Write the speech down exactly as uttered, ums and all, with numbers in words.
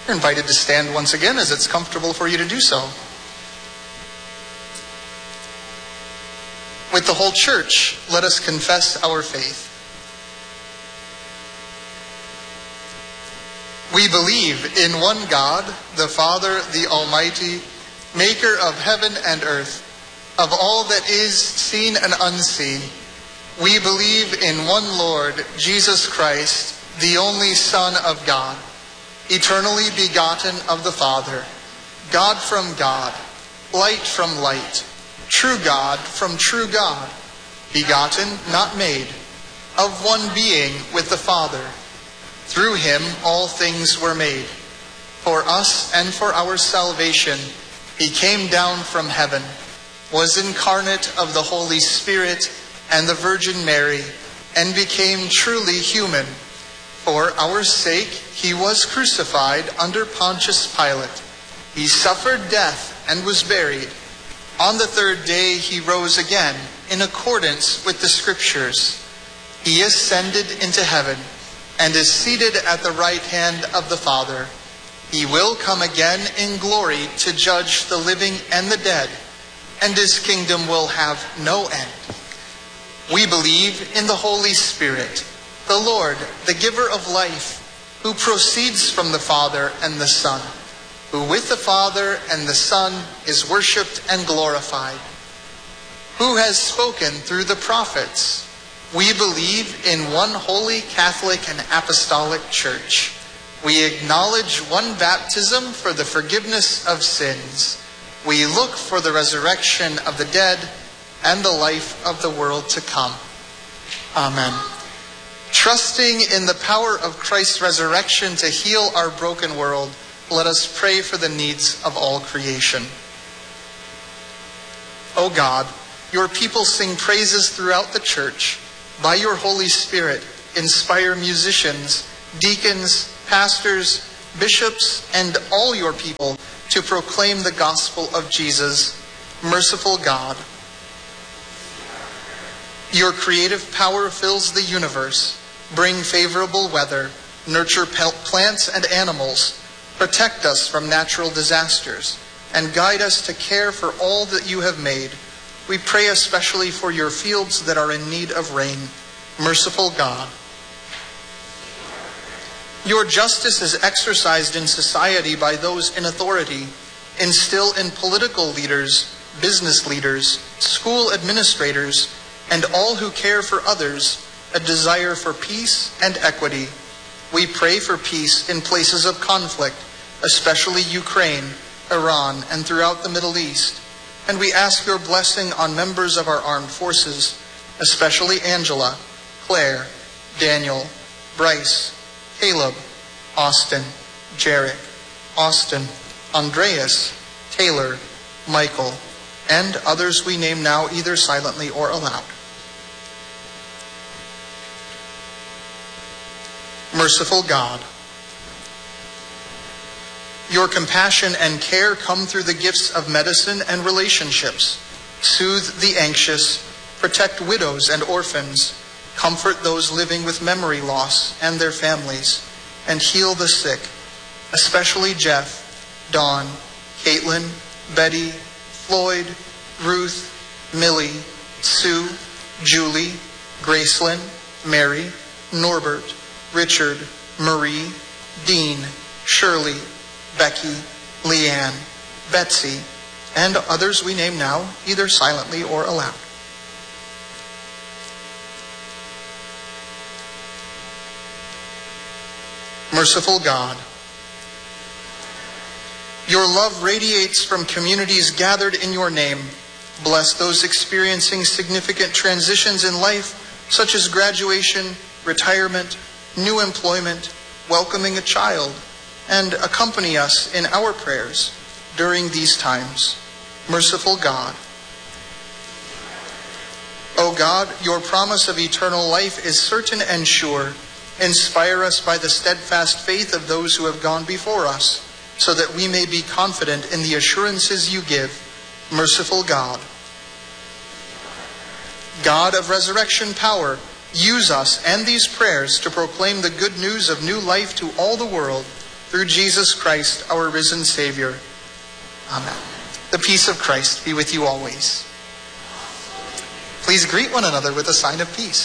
You're invited to stand once again as it's comfortable for you to do so. With the whole church, let us confess our faith. We believe in one God, the Father, the Almighty, maker of heaven and earth, of all that is seen and unseen. We believe in one Lord, Jesus Christ, the only Son of God, eternally begotten of the Father, God from God, light from light, true God from true God, begotten, not made, of one being with the Father. Through him all things were made. For us and for our salvation, he came down from heaven, was incarnate of the Holy Spirit and the Virgin Mary, and became truly human. For our sake he was crucified under Pontius Pilate. He suffered death and was buried. On the third day he rose again, in accordance with the Scriptures. He ascended into heaven, and is seated at the right hand of the Father. He will come again in glory to judge the living and the dead, and his kingdom will have no end. We believe in the Holy Spirit, the Lord, the giver of life, who proceeds from the Father and the Son, who with the Father and the Son is worshipped and glorified, who has spoken through the prophets. We believe in one holy Catholic and Apostolic Church. We acknowledge one baptism for the forgiveness of sins. We look for the resurrection of the dead and the life of the world to come. Amen. Trusting in the power of Christ's resurrection to heal our broken world, let us pray for the needs of all creation. O God, your people sing praises throughout the church. By your Holy Spirit, inspire musicians, deacons, pastors, bishops, and all your people to proclaim the gospel of Jesus. Merciful God, your creative power fills the universe. Bring favorable weather, nurture plants and animals, protect us from natural disasters, and guide us to care for all that you have made. We pray especially for your fields that are in need of rain. Merciful God, your justice is exercised in society by those in authority. Instill in political leaders, business leaders, school administrators, and all who care for others, a desire for peace and equity. We pray for peace in places of conflict, especially Ukraine, Iran, and throughout the Middle East. And we ask your blessing on members of our armed forces, especially Angela, Claire, Daniel, Bryce, Caleb, Austin, Jarek, Austin, Andreas, Taylor, Michael, and others we name now either silently or aloud. Merciful God, your compassion and care come through the gifts of medicine and relationships. Soothe the anxious, protect widows and orphans, comfort those living with memory loss and their families, and heal the sick, especially Jeff, Dawn, Caitlin, Betty, Floyd, Ruth, Millie, Sue, Julie, Gracelyn, Mary, Norbert, Richard, Marie, Dean, Shirley, Becky, Leanne, Betsy, and others we name now, either silently or aloud. Merciful God, your love radiates from communities gathered in your name. Bless those experiencing significant transitions in life, such as graduation, retirement, new employment, welcoming a child, and accompany us in our prayers during these times. Merciful God, O God, your promise of eternal life is certain and sure. Inspire us by the steadfast faith of those who have gone before us, so that we may be confident in the assurances you give. Merciful God, God of resurrection power, use us and these prayers to proclaim the good news of new life to all the world, through Jesus Christ, our risen Savior. Amen. The peace of Christ be with you always. Please greet one another with a sign of peace.